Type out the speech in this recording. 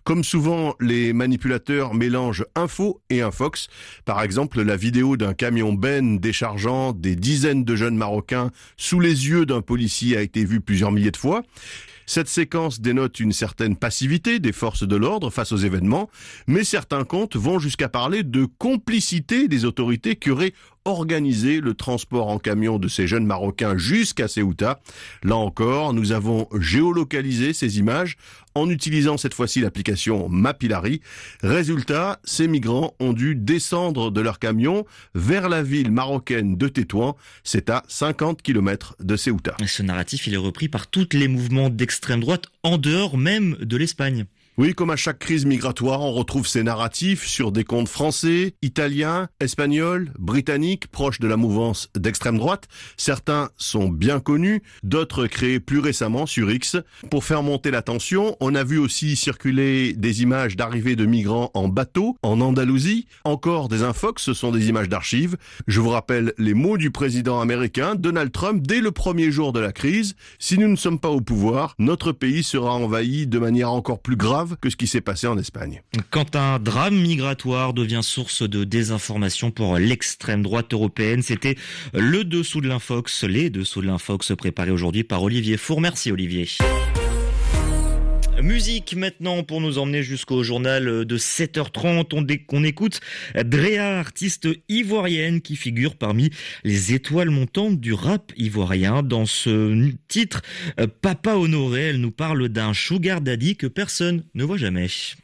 Comme souvent, les manipulateurs mélangent info et infox. Par exemple, la vidéo d'un camion Ben déchargeant des dizaines de jeunes Marocains sous les yeux d'un policier a été vue plusieurs milliers de fois. Cette séquence dénote une certaine passivité des forces de l'ordre face aux événements, mais certains comptes vont jusqu'à parler de complicité des autorités qui auraient organisé le transport en camion de ces jeunes Marocains jusqu'à Ceuta. Là encore, nous avons géolocalisé ces images en utilisant cette fois-ci l'application Mapillary. Résultat, ces migrants ont dû descendre de leur camion vers la ville marocaine de Tétouan. C'est à 50 km de Ceuta. Ce narratif, il est repris par tous les mouvements d'extrême droite en dehors même de l'Espagne. Oui, comme à chaque crise migratoire, on retrouve ces narratifs sur des comptes français, italiens, espagnols, britanniques, proches de la mouvance d'extrême droite. Certains sont bien connus, d'autres créés plus récemment sur X. Pour faire monter la tension, on a vu aussi circuler des images d'arrivée de migrants en bateau, en Andalousie. Encore des infox, ce sont des images d'archives. Je vous rappelle les mots du président américain Donald Trump dès le premier jour de la crise. Si nous ne sommes pas au pouvoir, notre pays sera envahi de manière encore plus grave que ce qui s'est passé en Espagne. Quand un drame migratoire devient source de désinformation pour l'extrême droite européenne, c'était les dessous de l'infox préparés aujourd'hui par Olivier Four. Merci Olivier. Musique maintenant pour nous emmener jusqu'au journal de 7h30. On écoute Drea, artiste ivoirienne qui figure parmi les étoiles montantes du rap ivoirien. Dans ce titre, Papa Honoré, elle nous parle d'un sugar daddy que personne ne voit jamais.